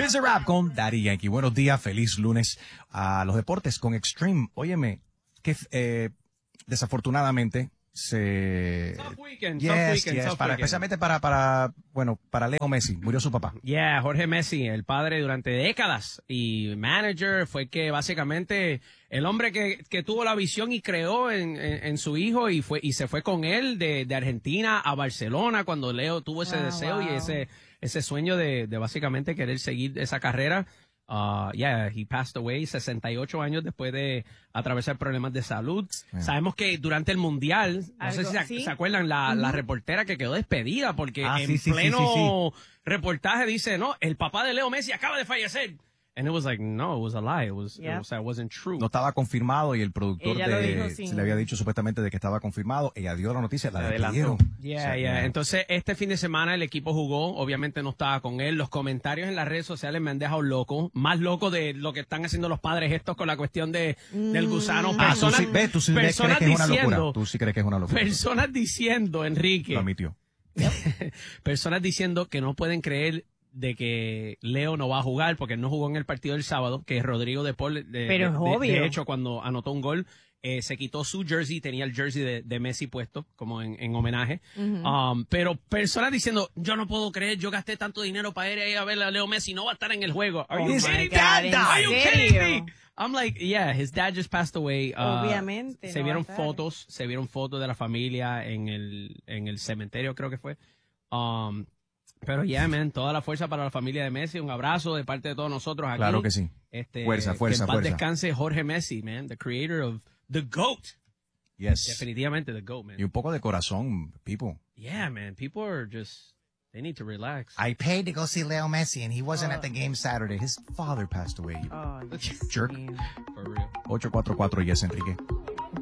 is a Rap con Daddy Yankee. Buenos días, feliz lunes a los deportes con Extreme. Óyeme, que desafortunadamente Tough weekend, especialmente para Leo Messi, murió su papá. Yeah, Jorge Messi, el padre durante décadas y manager, fue que básicamente el hombre que tuvo la visión y creó en su hijo y se fue con él de Argentina a Barcelona cuando Leo tuvo ese deseo y ese sueño de básicamente querer seguir esa carrera. He passed away 68 años después de atravesar problemas de salud. Yeah. Sabemos que durante el Mundial, no sé si se acuerdan, la reportera que quedó despedida porque pleno reportaje dice, no, el papá de Leo Messi acaba de fallecer. And it was like, no, it was a lie. It wasn't true. No estaba confirmado y el productor dijo, se le había dicho supuestamente de que estaba confirmado. Ella dio la noticia, la despidieron. Entonces, este fin de semana el equipo jugó. Obviamente no estaba con él. Los comentarios en las redes sociales me han dejado loco. Más loco de lo que están haciendo los padres estos con la cuestión del gusano. Tú sí crees que es una locura. Tú sí crees que es una locura. Personas diciendo, Enrique. Lo admitió. Personas diciendo que no pueden creer de que Leo no va a jugar porque no jugó en el partido del sábado, que Rodrigo de Paul, Pero es obvio. de hecho, cuando anotó un gol, se quitó su jersey, tenía el jersey de Messi puesto, como en homenaje. Pero personas diciendo, yo no puedo creer, yo gasté tanto dinero para ir a ver a Leo Messi, no va a estar en el juego. Are you kidding me? Are you kidding me? I'm like, yeah, his dad just passed away. Obviamente. Se vieron fotos de la familia en el cementerio, creo que fue. Pero man, toda la fuerza para la familia de Messi. Un abrazo de parte de todos nosotros aquí. Claro que sí. Fuerza. Que en paz descanse Jorge Messi, man, the creator of the GOAT. Yes. Definitivamente the GOAT, man. Y un poco de corazón, people. Yeah, man, people are just, they need to relax. I paid to go see Leo Messi and he wasn't at the game Saturday. His father passed away. Oh, Jerk. For real. 844, yes, Enrique.